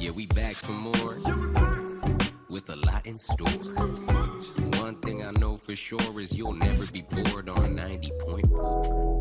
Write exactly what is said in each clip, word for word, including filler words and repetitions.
Yeah, we back for more with a lot in store. One thing I know for sure is you'll never be bored on ninety point four.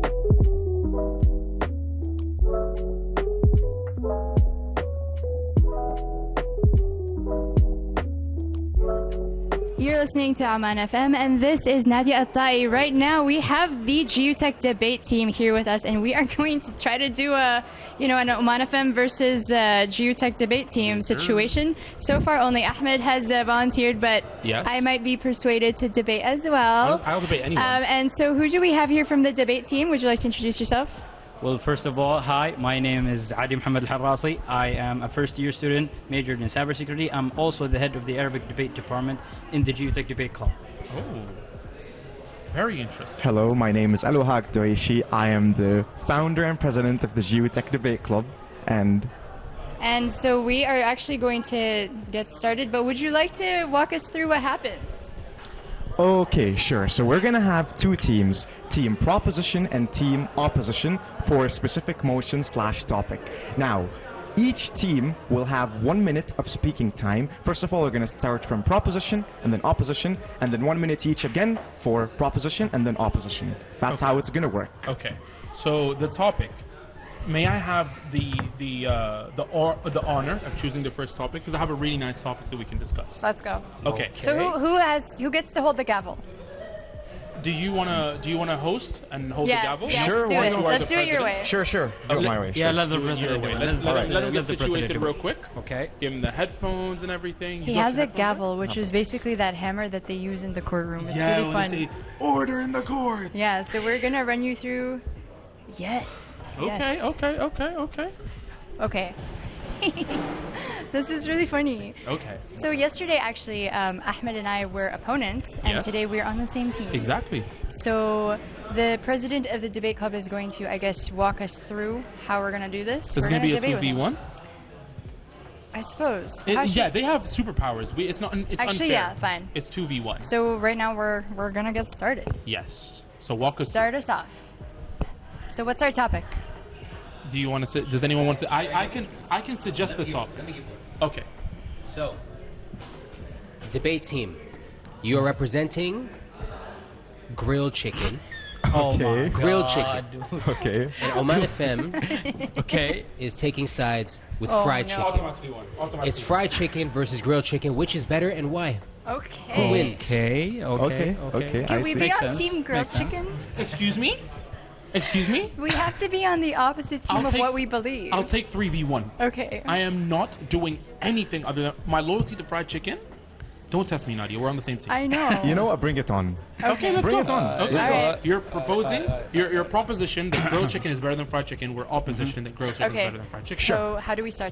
You're listening to Aman F M, and this is Nadia Atai. Right now, we have the Geotech debate team here with us, and we are going to try to do a, you know, an Aman F M versus uh, Geotech debate team situation. So far, only Ahmed has uh, volunteered, but yes. I might be persuaded to debate as well. I'll, I'll debate anyone. Um, and so, who do we have here from the debate team? Would you like to introduce yourself? Well, first of all, hi, my name is Adi Mohammed Al-Harrasi. I am a first-year student, majored in cybersecurity. I'm also the head of the Arabic debate department in the Geotech Debate Club. Oh, very interesting. Hello, my name is Aluhaq Doishi. I am the founder and president of the Geotech Debate Club, and... And so we are actually going to get started, but would you like to walk us through what happened? Okay, sure. So we're going to have two teams, team proposition and team opposition, for a specific motion slash topic. Now, each team will have one minute of speaking time. First of all, we're going to start from proposition and then opposition, and then one minute each again for proposition and then opposition. That's Okay. how it's going to work. Okay, so the topic. May I have the the uh, the or, the honor of choosing the first topic, because I have a really nice topic that we can discuss. Let's go. Okay. So who, who has who gets to hold the gavel? Do you wanna do you wanna host and hold Yeah, the gavel? yeah, Sure, do why it. not? Let's do it your way. Sure, sure. Do it Okay. my way. Yeah, Sure. let the Do it your president way. do it. Let's, let, Alright. him, let him Let get the president situated do real it. quick. Okay. Give him the headphones and everything. He You got has your a headphones on? gavel, which is basically that hammer that they use in the courtroom. It's yeah, really when fun. they say order in the court. Yeah, so we're gonna run you through. Yes. Okay, yes. okay, okay, okay. Okay. This is really funny. Okay. So yesterday, actually, um, Ahmed and I were opponents, and Yes. today we're on the same team. Exactly. So the president of the debate club is going to, I guess, walk us through how we're going to do this. It's we're gonna be a debate two with v him. one. I suppose. It- How should- yeah, they have superpowers. We, it's not. It's Actually, unfair. yeah, fine. It's two v one. So right now we're we're gonna get started. Yes. So walk us. Start us off. So what's our topic? Through. Do you want to sit? Does anyone want to? I, I can. I can suggest the topic. Let me give Okay. So, debate team, you are representing grilled chicken. Oh Okay. my Grilled God. Okay. And Oman F M Okay. is taking sides with Oh, fried no. chicken. Automatically one. Automatically It's fried chicken versus grilled chicken. Which is better and why? Okay. Who wins? Okay. Okay. Okay, okay. Can I we see. be Makes on sense. team grilled Makes sense. chicken? Excuse me. Excuse me. We have to be on the opposite team I'll of take- what we believe. I'll take three v one. Okay. I am not doing anything other than my loyalty to fried chicken. Don't test me, Nadia. We're on the same team. I know. You know what? Bring it on. Okay, let's Bring go. it on. Okay. Let's go. Uh, Alright. You're proposing your your proposition that grilled chicken is better than fried chicken. We're opposition that grilled chicken Okay. is better than fried chicken. So how do we start